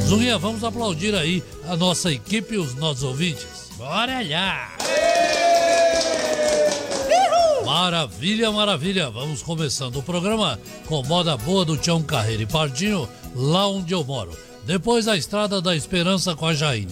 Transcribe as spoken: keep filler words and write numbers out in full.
Zurinha, vamos aplaudir aí a nossa equipe e os nossos ouvintes. Bora lá! Maravilha, maravilha. Vamos começando o programa com moda boa do Tião Carreiro e Pardinho, lá onde eu moro. Depois a Estrada da Esperança com a Jaine.